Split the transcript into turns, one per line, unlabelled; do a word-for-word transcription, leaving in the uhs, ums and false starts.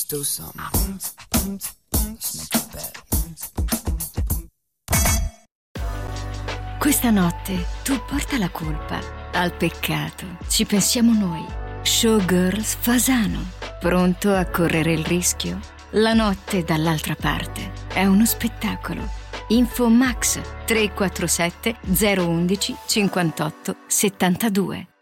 do something. Just make it bad.
Questa notte tu porta la colpa. Al peccato ci pensiamo noi. Showgirls Fasano. Pronto a correre il rischio? La notte dall'altra parte è uno spettacolo. Info Max tre quattro sette zero uno uno cinquantotto settantadue.